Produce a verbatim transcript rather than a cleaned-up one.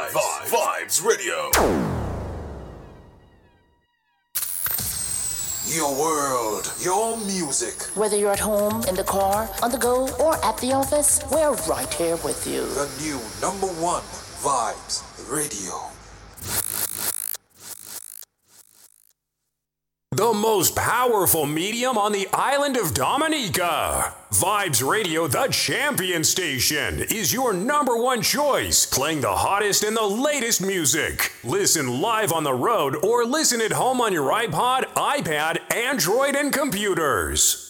Vibes, Vibes Radio. Your world, your music. Whether you're at home, in the car, on the go, or at the office, we're right here with you. The new number one Vibes Radio. The most powerful medium on the island of Dominica. Vibes Radio, the champion station, is your number one choice, playing the hottest and the latest music. Listen live on the road or listen at home on your iPod, iPad, Android, and computers.